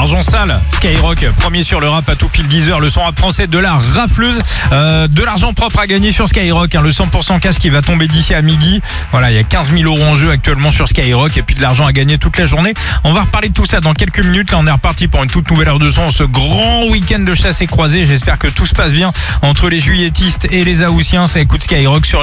Argent sale, Skyrock, premier sur le rap à tout pile 10h. Le son rap français de la rafleuse. De l'argent propre à gagner sur Skyrock. Le 100% cash qui va tomber d'ici à midi. Voilà, il y a 15 000 € en jeu actuellement sur Skyrock. Et puis de l'argent à gagner toute la journée. On va reparler de tout ça dans quelques minutes. Là, on est reparti pour une toute nouvelle heure de son. Ce grand week-end de chasse et croisée. J'espère que tout se passe bien entre les juilletistes et les haussiens. Ça écoute Skyrock sur